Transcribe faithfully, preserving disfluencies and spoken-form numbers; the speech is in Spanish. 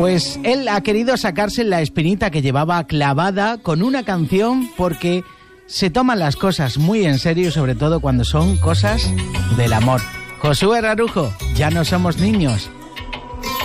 Pues él ha querido sacarse la espinita que llevaba clavada con una canción porque se toman las cosas muy en serio, sobre todo cuando son cosas del amor. Josué Rarujo, ya no somos niños.